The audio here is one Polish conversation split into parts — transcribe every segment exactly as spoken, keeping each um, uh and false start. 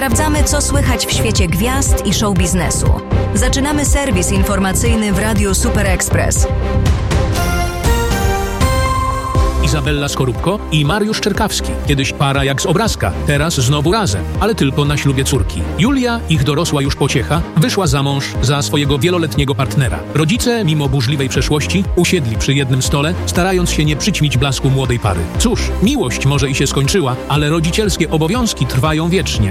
Sprawdzamy, co słychać w świecie gwiazd i show biznesu. Zaczynamy serwis informacyjny w Radiu Super Express. Izabella Skorupko i Mariusz Czerkawski. Kiedyś para jak z obrazka, teraz znowu razem, ale tylko na ślubie córki. Julia, ich dorosła już pociecha, wyszła za mąż za swojego wieloletniego partnera. Rodzice, mimo burzliwej przeszłości, usiedli przy jednym stole, starając się nie przyćmić blasku młodej pary. Cóż, miłość może i się skończyła, ale rodzicielskie obowiązki trwają wiecznie.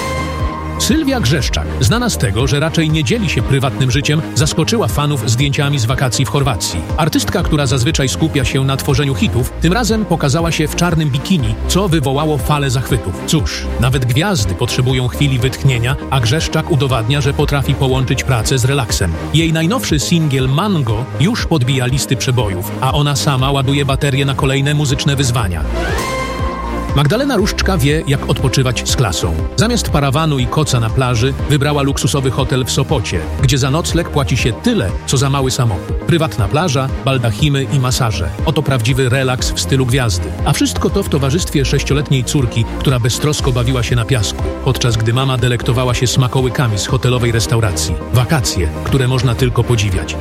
Sylwia Grzeszczak, znana z tego, że raczej nie dzieli się prywatnym życiem, zaskoczyła fanów zdjęciami z wakacji w Chorwacji. Artystka, która zazwyczaj skupia się na tworzeniu hitów, tym razem pokazała się w czarnym bikini, co wywołało falę zachwytów. Cóż, nawet gwiazdy potrzebują chwili wytchnienia, a Grzeszczak udowadnia, że potrafi połączyć pracę z relaksem. Jej najnowszy singiel Mango już podbija listy przebojów, a ona sama ładuje baterię na kolejne muzyczne wyzwania. Magdalena Różczka wie, jak odpoczywać z klasą. Zamiast parawanu i koca na plaży wybrała luksusowy hotel w Sopocie, gdzie za nocleg płaci się tyle, co za mały samochód. Prywatna plaża, baldachimy i masaże. Oto prawdziwy relaks w stylu gwiazdy. A wszystko to w towarzystwie sześcioletniej córki, która beztrosko bawiła się na piasku, podczas gdy mama delektowała się smakołykami z hotelowej restauracji. Wakacje, które można tylko podziwiać.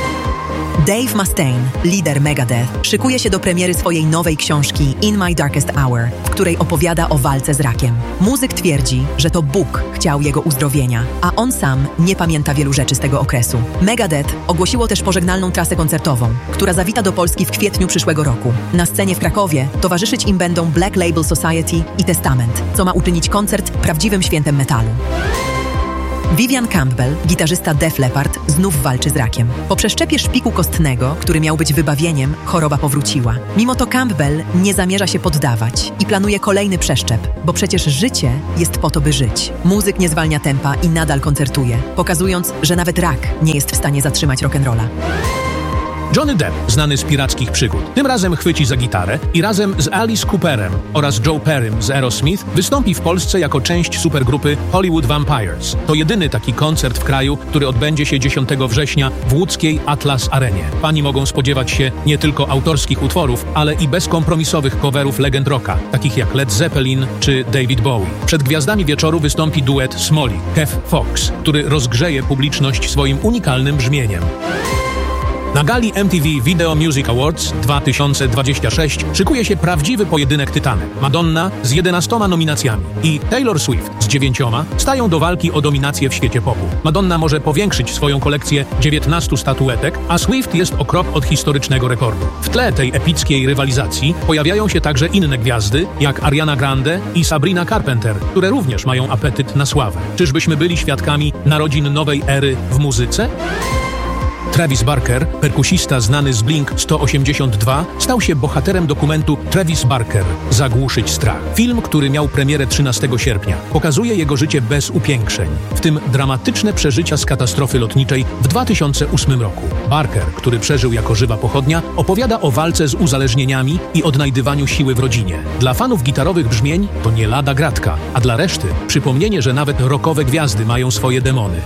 Dave Mustaine, lider Megadeth, szykuje się do premiery swojej nowej książki In My Darkest Hour, w której opowiada o walce z rakiem. Muzyk twierdzi, że to Bóg chciał jego uzdrowienia, a on sam nie pamięta wielu rzeczy z tego okresu. Megadeth ogłosiło też pożegnalną trasę koncertową, która zawita do Polski w kwietniu przyszłego roku. Na scenie w Krakowie towarzyszyć im będą Black Label Society i Testament, co ma uczynić koncert prawdziwym świętem metalu. Vivian Campbell, gitarzysta Def Leppard, znów walczy z rakiem. Po przeszczepie szpiku kostnego, który miał być wybawieniem, choroba powróciła. Mimo to Campbell nie zamierza się poddawać i planuje kolejny przeszczep, bo przecież życie jest po to, by żyć. Muzyk nie zwalnia tempa i nadal koncertuje, pokazując, że nawet rak nie jest w stanie zatrzymać rock'n'rolla. Johnny Depp, znany z pirackich przygód, tym razem chwyci za gitarę i razem z Alice Cooperem oraz Joe Perrym z Aerosmith wystąpi w Polsce jako część supergrupy Hollywood Vampires. To jedyny taki koncert w kraju, który odbędzie się dziesiątego września w łódzkiej Atlas Arenie. Fani mogą spodziewać się nie tylko autorskich utworów, ale i bezkompromisowych coverów legend rocka, takich jak Led Zeppelin czy David Bowie. Przed gwiazdami wieczoru wystąpi duet Smolly, Kev Fox, który rozgrzeje publiczność swoim unikalnym brzmieniem. Na gali M T V Video Music Awards dwa tysiące dwudziesty szósty szykuje się prawdziwy pojedynek tytanek. Madonna z jedenastoma nominacjami i Taylor Swift z dziewięcioma stają do walki o dominację w świecie popu. Madonna może powiększyć swoją kolekcję dziewiętnastu statuetek, a Swift jest o krok od historycznego rekordu. W tle tej epickiej rywalizacji pojawiają się także inne gwiazdy, jak Ariana Grande i Sabrina Carpenter, które również mają apetyt na sławę. Czyżbyśmy byli świadkami narodzin nowej ery w muzyce? Travis Barker, perkusista znany z Blink sto osiemdziesiąt dwa, stał się bohaterem dokumentu Travis Barker – Zagłuszyć strach. Film, który miał premierę trzynastego sierpnia, pokazuje jego życie bez upiększeń, w tym dramatyczne przeżycia z katastrofy lotniczej w dwa tysiące ósmym roku. Barker, który przeżył jako żywa pochodnia, opowiada o walce z uzależnieniami i odnajdywaniu siły w rodzinie. Dla fanów gitarowych brzmień to nie lada gratka, a dla reszty przypomnienie, że nawet rockowe gwiazdy mają swoje demony.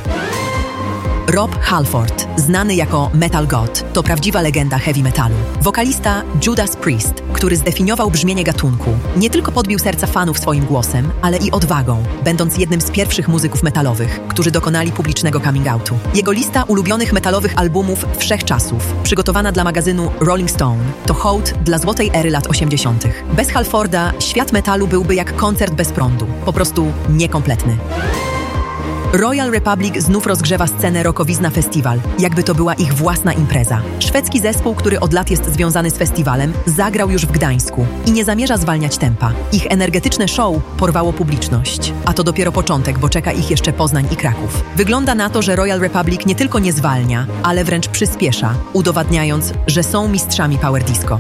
Rob Halford, znany jako Metal God, to prawdziwa legenda heavy metalu. Wokalista Judas Priest, który zdefiniował brzmienie gatunku, nie tylko podbił serca fanów swoim głosem, ale i odwagą, będąc jednym z pierwszych muzyków metalowych, którzy dokonali publicznego coming outu. Jego lista ulubionych metalowych albumów wszechczasów, przygotowana dla magazynu Rolling Stone, to hołd dla złotej ery lat osiemdziesiątych. Bez Halforda świat metalu byłby jak koncert bez prądu, po prostu niekompletny. Royal Republic znów rozgrzewa scenę Rockowizna Festival, jakby to była ich własna impreza. Szwedzki zespół, który od lat jest związany z festiwalem, zagrał już w Gdańsku i nie zamierza zwalniać tempa. Ich energetyczne show porwało publiczność. A to dopiero początek, bo czeka ich jeszcze Poznań i Kraków. Wygląda na to, że Royal Republic nie tylko nie zwalnia, ale wręcz przyspiesza, udowadniając, że są mistrzami power disco.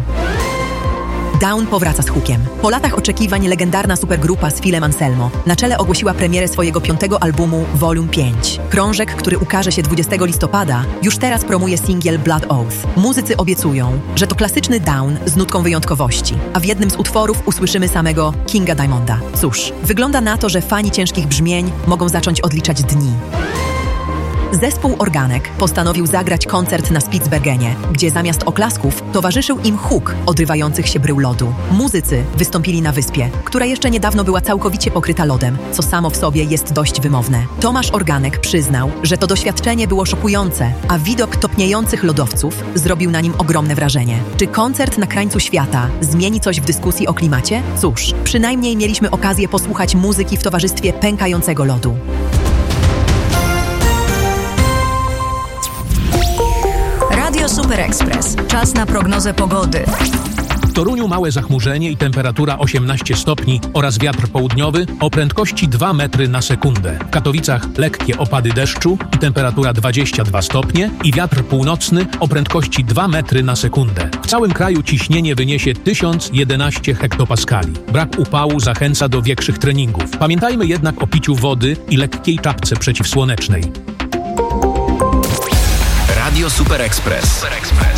Down powraca z hukiem. Po latach oczekiwań legendarna supergrupa z Philem Anselmo na czele ogłosiła premierę swojego piątego albumu Volume pięć. Krążek, który ukaże się dwudziestego listopada, już teraz promuje singiel Blood Oath. Muzycy obiecują, że to klasyczny Down z nutką wyjątkowości, a w jednym z utworów usłyszymy samego Kinga Diamonda. Cóż, wygląda na to, że fani ciężkich brzmień mogą zacząć odliczać dni. Zespół Organek postanowił zagrać koncert na Spitsbergenie, gdzie zamiast oklasków towarzyszył im huk odrywających się brył lodu. Muzycy wystąpili na wyspie, która jeszcze niedawno była całkowicie pokryta lodem, co samo w sobie jest dość wymowne. Tomasz Organek przyznał, że to doświadczenie było szokujące, a widok topniejących lodowców zrobił na nim ogromne wrażenie. Czy koncert na krańcu świata zmieni coś w dyskusji o klimacie? Cóż, przynajmniej mieliśmy okazję posłuchać muzyki w towarzystwie pękającego lodu. Radio Super Express. Czas na prognozę pogody. W Toruniu małe zachmurzenie i temperatura osiemnaście stopni oraz wiatr południowy o prędkości dwa metry na sekundę. W Katowicach lekkie opady deszczu i temperatura dwadzieścia dwa stopnie i wiatr północny o prędkości dwa metry na sekundę. W całym kraju ciśnienie wyniesie tysiąc jedenaście hektopaskali. Brak upału zachęca do większych treningów. Pamiętajmy jednak o piciu wody i lekkiej czapce przeciwsłonecznej. Radio Super Express.